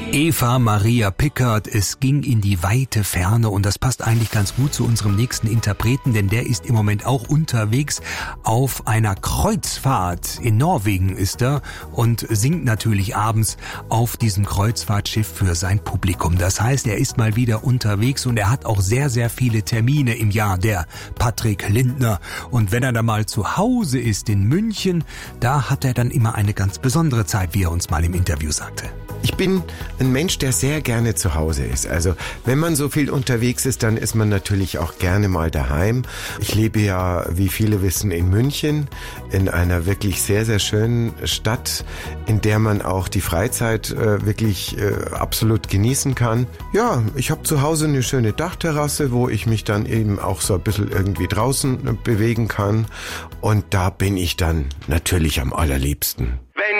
Eva Maria Pickard, es ging in die weite Ferne und das passt eigentlich ganz gut zu unserem nächsten Interpreten, denn der ist im Moment auch unterwegs auf einer Kreuzfahrt. In Norwegen ist er und singt natürlich abends auf diesem Kreuzfahrtschiff für sein Publikum. Das heißt, er ist mal wieder unterwegs und er hat auch sehr, sehr viele Termine im Jahr, der Patrick Lindner. Und wenn er dann mal zu Hause ist in München, da hat er dann immer eine ganz besondere Zeit, wie er uns mal im Interview sagte. Ich bin ein Mensch, der sehr gerne zu Hause ist. Also wenn man so viel unterwegs ist, dann ist man natürlich auch gerne mal daheim. Ich lebe ja, wie viele wissen, in München, in einer wirklich sehr, sehr schönen Stadt, in der man auch die Freizeit wirklich absolut genießen kann. Ja, ich habe zu Hause eine schöne Dachterrasse, wo ich mich dann eben auch so ein bisschen irgendwie draußen bewegen kann. Und da bin ich dann natürlich am allerliebsten. Wenn